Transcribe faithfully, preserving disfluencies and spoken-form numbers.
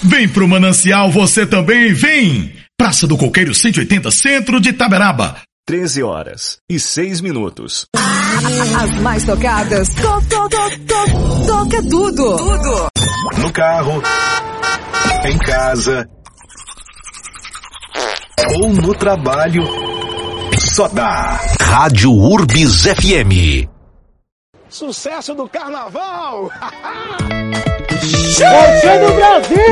Vem pro Manancial você também, vem! Praça do Coqueiro cento e oitenta, centro de Itaberaba. treze horas e seis minutos. As mais tocadas. To, to, to, to, toca tudo. Tudo. No carro, em casa ou no trabalho, só dá Rádio Urbis F M. Sucesso do carnaval! Você do Brasil!